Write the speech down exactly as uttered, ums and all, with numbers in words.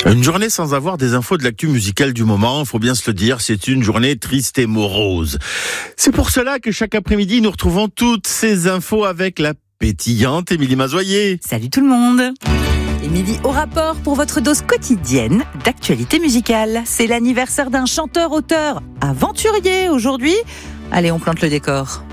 Une journée sans avoir des infos de l'actu musicale du moment, il faut bien se le dire, c'est une journée triste et morose. C'est pour cela que chaque après-midi, nous retrouvons toutes ces infos avec la pétillante Émilie Mazoyer. Salut tout le monde. Émilie au rapport pour votre dose quotidienne d'actualité musicale. C'est l'anniversaire d'un chanteur-auteur aventurier aujourd'hui. Allez, on plante le décor.